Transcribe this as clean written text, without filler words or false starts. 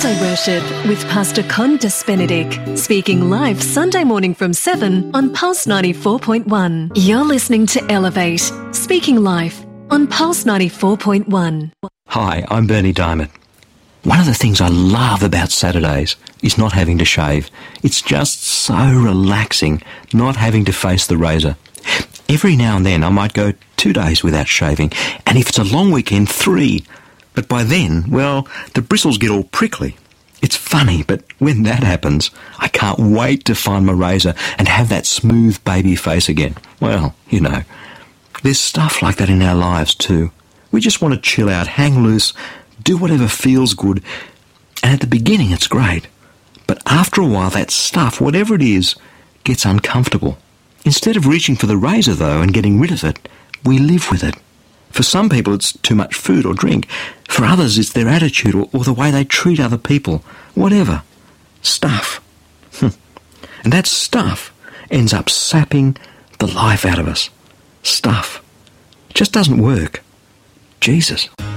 I Worship with Pastor Condas Benedict, speaking live Sunday morning from 7 on Pulse 94.1. You're listening to Elevate, speaking live on Pulse 94.1. Hi, I'm Bernie Diamond. One of the things I love about Saturdays is not having to shave. It's just so relaxing not having to face the razor. Every now and then I might go 2 days without shaving, and if it's a long weekend, 3. But by then, well, the bristles get all prickly. It's funny, but when that happens, I can't wait to find my razor and have that smooth baby face again. Well, you know, there's stuff like that in our lives too. We just want to chill out, hang loose, do whatever feels good, and at the beginning it's great. But after a while, that stuff, whatever it is, gets uncomfortable. Instead of reaching for the razor, though, and getting rid of it, we live with it. For some people, it's too much food or drink. For others, it's their attitude or the way they treat other people. Whatever. Stuff. And that stuff ends up sapping the life out of us. Stuff. It just doesn't work. Jesus.